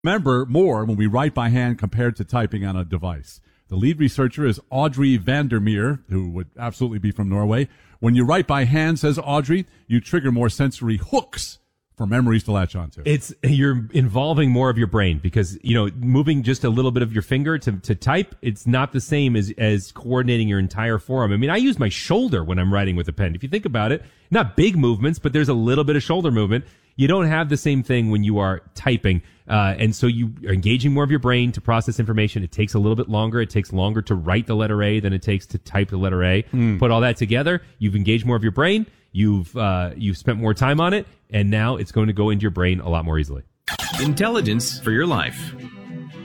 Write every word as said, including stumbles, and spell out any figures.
remember more when we write by hand compared to typing on a device. The lead researcher is Audrey Vandermeer, who would absolutely be from Norway. When you write by hand, says Audrey, you trigger more sensory hooks for memories to latch onto. It's you're involving more of your brain because, you know, moving just a little bit of your finger to, to type, it's not the same as, as coordinating your entire forearm. I mean, I use my shoulder when I'm writing with a pen. If you think about it, not big movements, but there's a little bit of shoulder movement. You don't have the same thing when you are typing. Uh, and so you are engaging more of your brain to process information. It takes a little bit longer. It takes longer to write the letter A than it takes to type the letter A. Mm. Put all that together. You've engaged more of your brain. You've, uh, you've spent more time on it. And now it's going to go into your brain a lot more easily. Intelligence for your life.